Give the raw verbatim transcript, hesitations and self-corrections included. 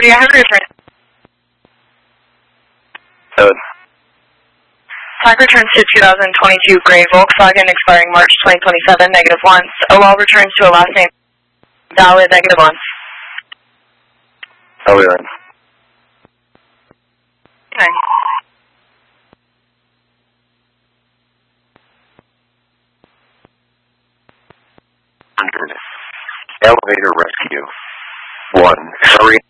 Rudy, I have a return. So, Flag returns to two thousand twenty-two gray Volkswagen expiring March twenty twenty-seven, negative one. O L returns to a last name valid, negative one. how are we on? Okay. Elevator rescue. One, hurry.